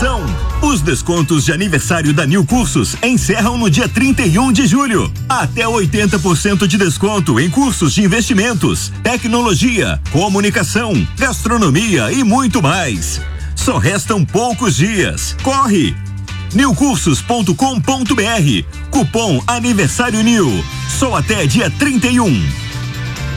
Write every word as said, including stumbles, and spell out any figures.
promoção. Os descontos de aniversário da Nil Cursos encerram no dia trinta e um de julho. Até oitenta por cento de desconto em cursos de investimentos, tecnologia, comunicação, gastronomia e muito mais. Só restam poucos dias. Corre! nil cursos ponto com ponto br. Cupom Aniversário Nil. Só até dia trinta e um.